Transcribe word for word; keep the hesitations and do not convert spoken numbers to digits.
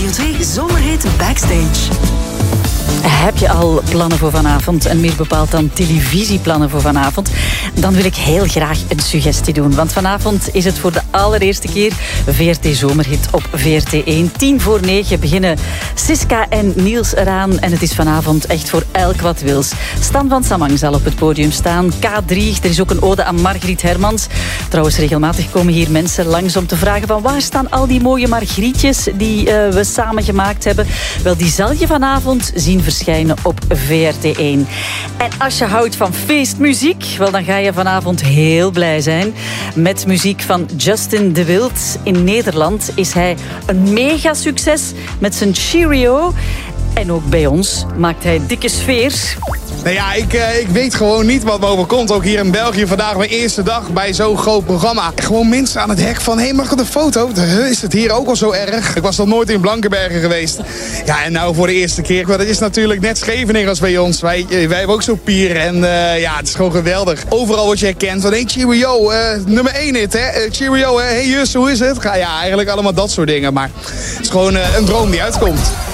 Radio twee Zomerhit Backstage. Heb je al plannen voor vanavond en meer bepaald dan televisieplannen voor vanavond? Dan wil ik heel graag een suggestie doen. Want vanavond is het voor de allereerste keer V R T Zomerhit op V R T één. Tien voor negen beginnen Siska en Niels eraan. En het is vanavond echt voor elk wat wils. Stan van Samang zal op het podium staan. K drie, er is ook een ode aan Margriet Hermans. Trouwens, regelmatig komen hier mensen langs om te vragen van waar staan al die mooie Margrietjes die uh, we samen gemaakt hebben. Wel, die zal je vanavond zien verschijnen op V R T één. En als je houdt van feestmuziek, wel, dan ga je vanavond heel blij zijn. Met muziek van Justin de Wild. In Nederland is hij een mega succes met zijn Cheerio. En ook bij ons maakt hij dikke sfeer. Nou ja, ik, uh, ik weet gewoon niet wat me overkomt. Ook hier in België vandaag mijn eerste dag bij zo'n groot programma. Gewoon mensen aan het hek van, hé, hey, mag ik een foto? Is het hier ook al zo erg? Ik was nog nooit in Blankenbergen geweest. Ja, en nou voor de eerste keer. Maar dat is natuurlijk net Scheveningen als bij ons. Wij, wij hebben ook zo'n pier. En uh, ja, het is gewoon geweldig. Overal word je herkend van, hé, hey, Cheerio, uh, nummer één hit, hè? Uh, Cheerio, hè? Hey, Jus, hoe is het? Ja, eigenlijk allemaal dat soort dingen. Maar het is gewoon uh, een droom die uitkomt.